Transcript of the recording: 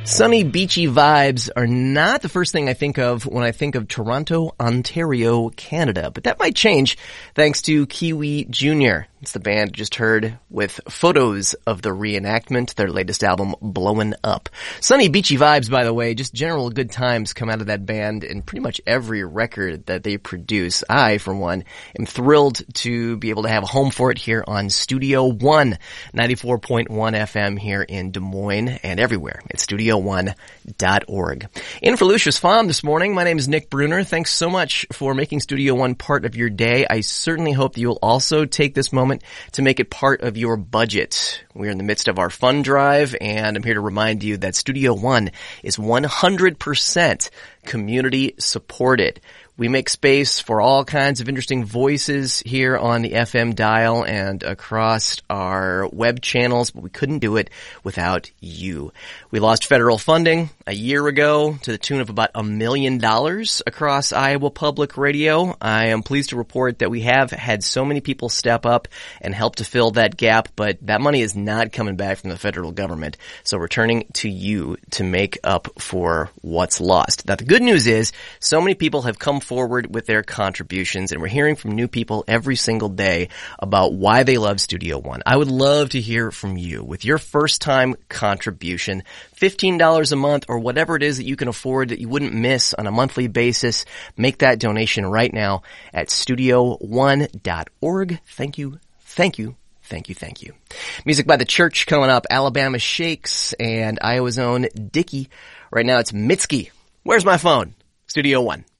Sunny, beachy vibes are not the first thing I think of when I think of Toronto, Ontario, Canada. But that might change thanks to Kiwi Jr. It's the band you just heard with photos of the reenactment, their latest album, Blowin' Up. Sunny, beachy vibes, by the way, just general good times come out of that band in pretty much every record that they produce. I, for one, am thrilled to be able to have a home for it here on Studio One, 94.1 FM here in Des Moines and everywhere at StudioOne.org. In for Lucius Pflaum this morning, my name is Nick Bruner. Thanks so much for making Studio One part of your day. I certainly hope that you'll also take this moment to make it part of your budget. We're in the midst of our fund drive, and I'm here to remind you that Studio One is 100% community supported. We make space for all kinds of interesting voices here on the FM dial and across our web channels, but we couldn't do it without you. We lost federal funding a year ago to the tune of about $1 million across Iowa Public Radio. I am pleased to report that we have had so many people step up and help to fill that gap, but that money is not coming back from the federal government. So we're turning to you to make up for what's lost. Now, the good news is so many people have come forward with their contributions, and we're hearing from new people every single day about why they love Studio One. I would love to hear from you with your first-time contribution, $15 a month or whatever it is that you can afford that you wouldn't miss on a monthly basis. Make that donation right now at StudioOne.org. Thank you, thank you, thank you, thank you. Music by The Church coming up, Alabama Shakes, and Iowa's own Dickie. Right now it's Mitski. Where's my phone? Studio One.